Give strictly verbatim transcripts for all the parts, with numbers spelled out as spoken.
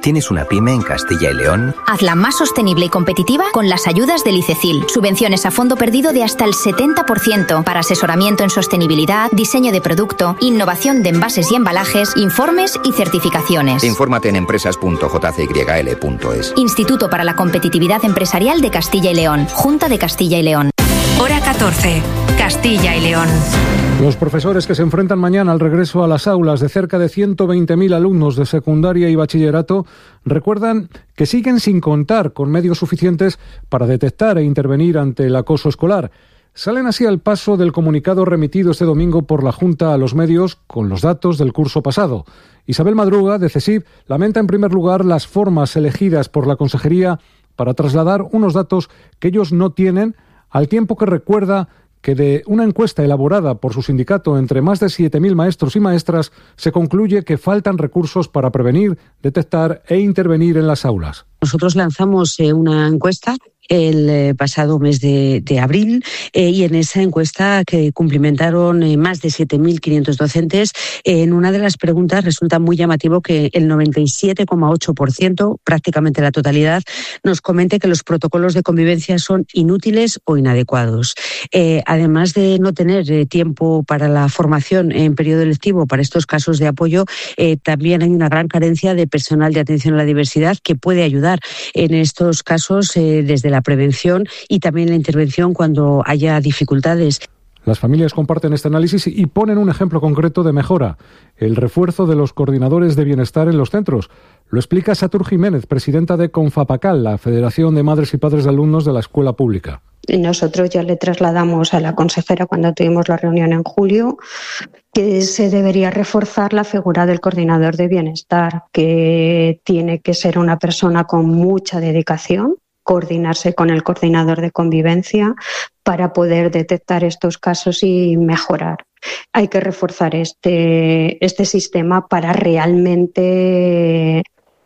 ¿Tienes una pyme en Castilla y León? Hazla más sostenible y competitiva con las ayudas del ICECIL. Subvenciones a fondo perdido de hasta el setenta por ciento para asesoramiento en sostenibilidad, diseño de producto, innovación de envases y embalajes, informes y certificaciones. Infórmate en empresas punto j c y l punto es. Instituto para la Competitividad Empresarial de Castilla y León. Junta de Castilla y León. Hora catorce. Castilla y León. Los profesores que se enfrentan mañana al regreso a las aulas de cerca de ciento veinte mil alumnos de secundaria y bachillerato recuerdan que siguen sin contar con medios suficientes para detectar e intervenir ante el acoso escolar. Salen así al paso del comunicado remitido este domingo por la Junta a los medios con los datos del curso pasado. Isabel Madruga, de CESIF, lamenta en primer lugar las formas elegidas por la Consejería para trasladar unos datos que ellos no tienen, al tiempo que recuerda que de una encuesta elaborada por su sindicato entre más de siete mil maestros y maestras se concluye que faltan recursos para prevenir, detectar e intervenir en las aulas. Nosotros lanzamos eh, una encuesta el eh, pasado mes de, de abril eh, y en esa encuesta que cumplimentaron eh, más de siete mil quinientos docentes, eh, en una de las preguntas resulta muy llamativo que el noventa y siete coma ocho por ciento, prácticamente la totalidad, nos comente que los protocolos de convivencia son inútiles o inadecuados. Eh, además de no tener eh, tiempo para la formación en periodo lectivo para estos casos de apoyo, eh, también hay una gran carencia de personal de atención a la diversidad que puede ayudar en estos casos eh, desde la prevención y también la intervención cuando haya dificultades. Las familias comparten este análisis y ponen un ejemplo concreto de mejora: el refuerzo de los coordinadores de bienestar en los centros. Lo explica Satur Jiménez, presidenta de Confapacal, la Federación de Madres y Padres de Alumnos de la Escuela Pública. Nosotros ya le trasladamos a la consejera cuando tuvimos la reunión en julio que se debería reforzar la figura del coordinador de bienestar, que tiene que ser una persona con mucha dedicación, coordinarse con el coordinador de convivencia para poder detectar estos casos y mejorar. Hay que reforzar este, este sistema para realmente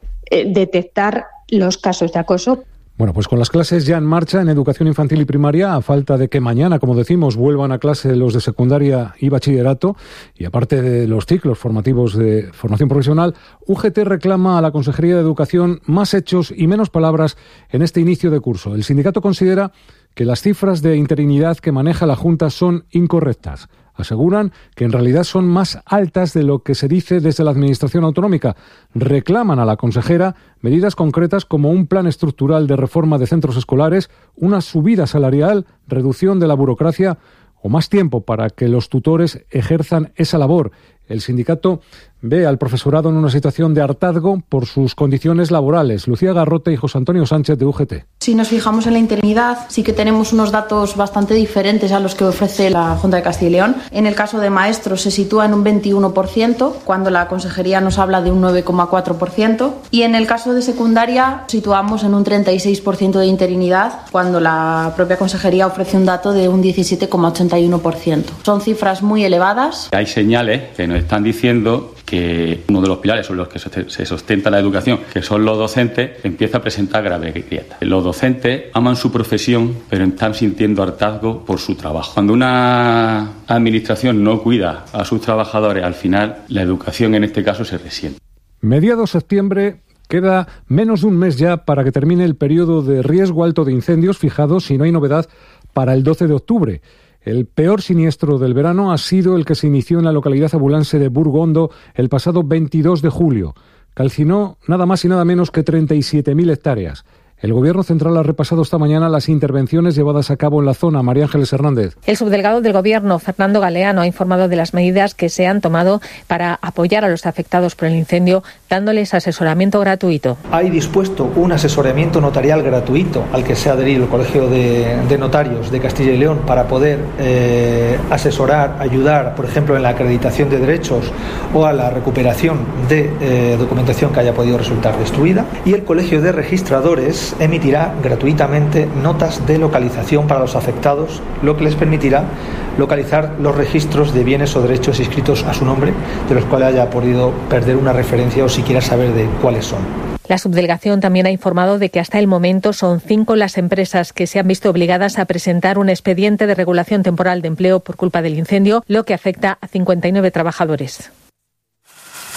detectar los casos de acoso. Bueno, pues con las clases ya en marcha en educación infantil y primaria, a falta de que mañana, como decimos, vuelvan a clase los de secundaria y bachillerato, y aparte de los ciclos formativos de formación profesional, U G T reclama a la Consejería de Educación más hechos y menos palabras en este inicio de curso. El sindicato considera que las cifras de interinidad que maneja la Junta son incorrectas. Aseguran que en realidad son más altas de lo que se dice desde la Administración autonómica. Reclaman a la consejera medidas concretas como un plan estructural de reforma de centros escolares, una subida salarial, reducción de la burocracia o más tiempo para que los tutores ejerzan esa labor. El sindicato ve al profesorado en una situación de hartazgo por sus condiciones laborales. Lucía Garrote y José Antonio Sánchez, de U G T. Si nos fijamos en la interinidad, sí que tenemos unos datos bastante diferentes a los que ofrece la Junta de Castilla y León. En el caso de maestros se sitúa en un veintiuno por ciento, cuando la Consejería nos habla de un nueve coma cuatro por ciento. Y en el caso de secundaria situamos en un treinta y seis por ciento de interinidad, cuando la propia Consejería ofrece un dato de un diecisiete coma ochenta y uno por ciento. Son cifras muy elevadas. Hay señales que nos están diciendo que uno de los pilares sobre los que se sustenta la educación, que son los docentes, empieza a presentar graves grietas. Los docentes aman su profesión, pero están sintiendo hartazgo por su trabajo. Cuando una administración no cuida a sus trabajadores, al final la educación en este caso se resiente. Mediados septiembre. Queda menos de un mes ya para que termine el periodo de riesgo alto de incendios fijado, si no hay novedad, para el doce de octubre. El peor siniestro del verano ha sido el que se inició en la localidad abulense de Burgondo el pasado veintidós de julio. Calcinó nada más y nada menos que treinta y siete mil hectáreas. El Gobierno central ha repasado esta mañana las intervenciones llevadas a cabo en la zona. María Ángeles Hernández. El subdelegado del Gobierno, Fernando Galeano, ha informado de las medidas que se han tomado para apoyar a los afectados por el incendio, dándoles asesoramiento gratuito. Hay dispuesto un asesoramiento notarial gratuito al que se ha adherido el Colegio de, de Notarios de Castilla y León para poder eh, asesorar, ayudar, por ejemplo, en la acreditación de derechos o a la recuperación de eh, documentación que haya podido resultar destruida. Y el Colegio de Registradores emitirá gratuitamente notas de localización para los afectados, lo que les permitirá localizar los registros de bienes o derechos inscritos a su nombre, de los cuales haya podido perder una referencia o siquiera saber de cuáles son. La subdelegación también ha informado de que hasta el momento son cinco las empresas que se han visto obligadas a presentar un expediente de regulación temporal de empleo por culpa del incendio, lo que afecta a cincuenta y nueve trabajadores.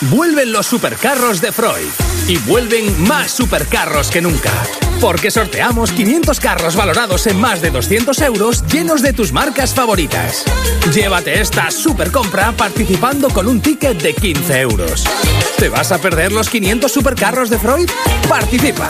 Vuelven los supercarros de Freud. Y vuelven más supercarros que nunca. Porque sorteamos quinientos carros valorados en más de doscientos euros llenos de tus marcas favoritas. Llévate esta supercompra participando con un ticket de quince euros. ¿Te vas a perder los quinientos supercarros de Freud? Participa.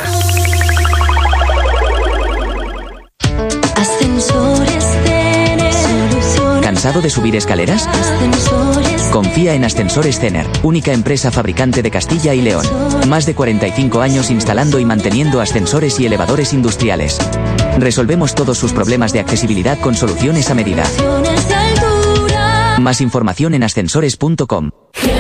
Ascensores Cener. ¿Cansado de subir escaleras? Ascensores. Confía en Ascensores Cener, única empresa fabricante de Castilla y León. Más de cuarenta y cinco años instalando y manteniendo ascensores y elevadores industriales. Resolvemos todos sus problemas de accesibilidad con soluciones a medida. Más información en ascensores punto com.